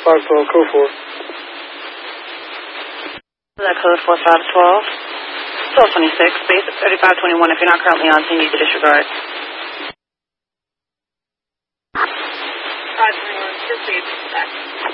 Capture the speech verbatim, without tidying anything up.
five twelve, code four. That code four five twelve. twelve twenty-six, base at thirty-five twenty-one. If you're not currently on scene, you can disregard. five twenty-one, just leave. Back.